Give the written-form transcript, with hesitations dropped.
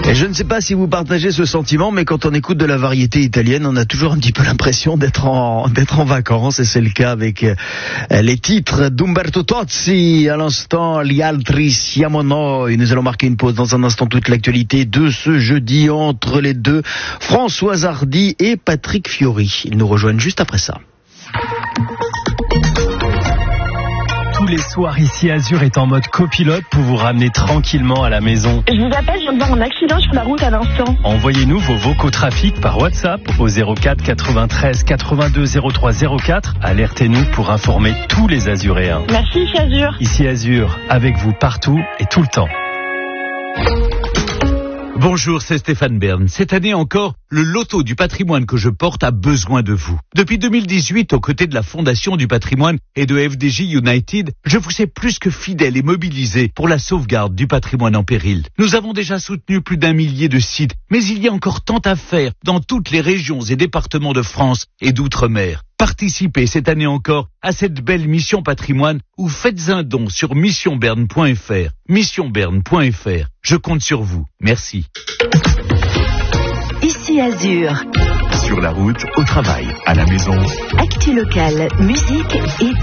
Et je ne sais pas si vous partagez ce sentiment, mais quand on écoute de la variété italienne, on a toujours un petit peu l'impression d'être en vacances, et c'est le cas avec les titres d'Umberto Tozzi, à l'instant, Gli altri siamo noi. Nous allons marquer une pause dans un instant, toute l'actualité de ce jeudi entre les deux, Françoise Hardy et Patrick Fiori. Ils nous rejoignent juste après ça. Tous les soirs ici, Azur est en mode copilote pour vous ramener tranquillement à la maison. Je vous appelle, je viens de voir un accident sur la route à l'instant. Envoyez-nous vos vocaux trafic par WhatsApp au 04 93 82 03 04. Alertez-nous pour informer tous les Azuréens. Merci, ici Azur. Ici Azur, avec vous partout et tout le temps. Bonjour, c'est Stéphane Bern. Cette année encore, le loto du patrimoine que je porte a besoin de vous. Depuis 2018, aux côtés de la Fondation du patrimoine et de FDJ United, je vous sais plus que fidèle et mobilisé pour la sauvegarde du patrimoine en péril. Nous avons déjà soutenu plus d'1 millier de sites, mais il y a encore tant à faire dans toutes les régions et départements de France et d'outre-mer. Participez cette année encore à cette belle mission patrimoine ou faites un don sur missionberne.fr. Missionberne.fr. Je compte sur vous. Merci. Ici Azur. Sur la route, au travail, à la maison. Actu local, musique et